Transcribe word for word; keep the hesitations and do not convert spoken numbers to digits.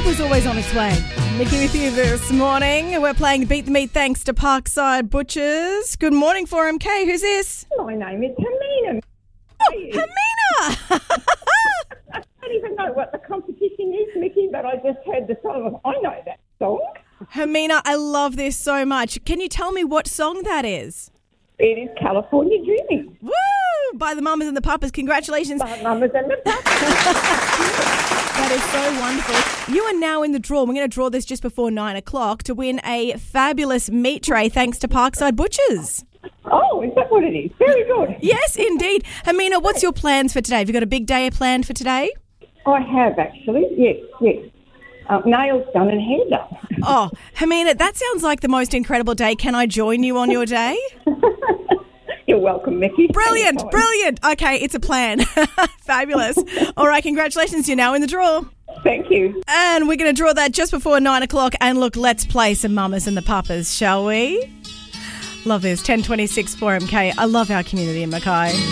was always on its way. Mickey with you this morning. We're playing Beat the Meat thanks to Parkside Butchers. Good morning, four M K. Who's this? My name is Hermina. Oh, Hermina! I don't even know what the competition is, Mickey, but I just heard the song. I know that song. Hermina, I love this so much. Can you tell me what song that is? It is California Dreaming. Woo! By the Mamas and the Papas. Congratulations. By Mamas and the Papas. That is so wonderful. You are now in the draw. We're going to draw this just before nine o'clock to win a fabulous meat tray thanks to Parkside Butchers. Oh, is that what it is? Very good. Yes, indeed. Hermina, what's your plans for today? Have you got a big day planned for today? I have, actually. Yes, yes. Uh, nails done and hair done. Oh, Hermina, that sounds like the most incredible day. Can I join you on your day? You're welcome, Mickey. Brilliant, Anytime. brilliant. Okay, it's a plan. Fabulous. All right, congratulations. You're now in the draw. Thank you. And we're going to draw that just before nine o'clock. And look, let's play some Mamas and the Papas, shall we? Love this. ten twenty-six four M K. I love our community in Mackay.